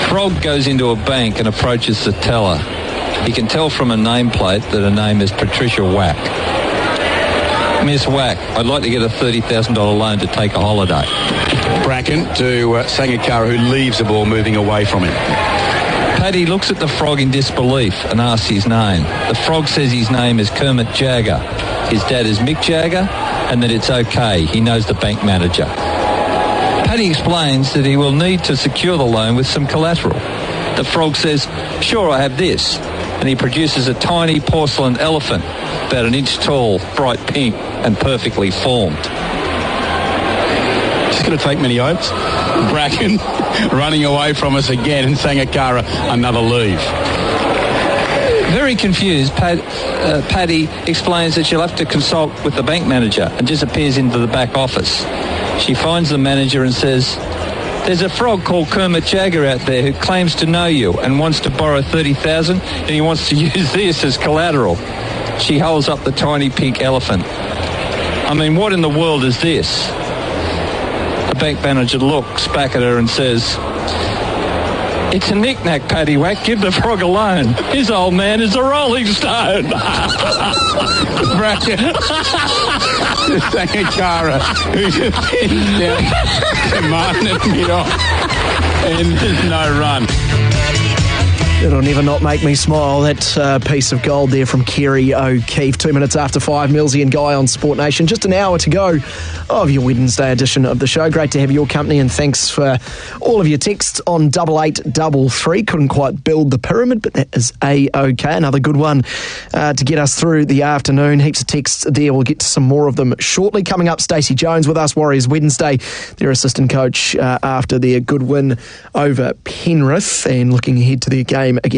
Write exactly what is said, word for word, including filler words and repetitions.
Frog goes into a bank and approaches the teller. He can tell from a nameplate that her name is Patricia Wack. Miss Wack, I'd like to get a thirty thousand dollars loan to take a holiday. Bracken to uh, Sangakkara, who leaves the ball moving away from him. Paddy looks at the Frog in disbelief and asks his name. The Frog says his name is Kermit Jagger. His dad is Mick Jagger, and that it's okay. He knows the bank manager. Paddy explains that he will need to secure the loan with some collateral. The Frog says, sure, I have this. And he produces a tiny porcelain elephant, about an inch tall, bright pink, and perfectly formed. Just going to take many hopes. Bracken running away from us again, and Sangakkara another leave. Very confused, Pad, uh, Paddy explains that she'll have to consult with the bank manager and disappears into the back office. She finds the manager and says, there's a frog called Kermit Jagger out there who claims to know you and wants to borrow thirty thousand dollars, and he wants to use this as collateral. She holds up the tiny pink elephant. I mean, what in the world is this? The bank manager looks back at her and says, it's a knick-knack, Paddy Wack. Give the frog a loan. His old man is a Rolling Stone. Bracken. Sangakkara, who's down, demanding me off. And there's no run. It'll never not make me smile. That uh, piece of gold there from Kerry O'Keefe. Two minutes after five, Millsy and Guy on Sport Nation. Just an hour to go of your Wednesday edition of the show. Great to have your company, and thanks for all of your texts on double eight double three. Couldn't quite build the pyramid, but that is A-OK. Another good one uh, to get us through the afternoon. Heaps of texts there. We'll get to some more of them shortly. Coming up, Stacey Jones with us, Warriors Wednesday, their assistant coach uh, after their good win over Penrith, and looking ahead to their game against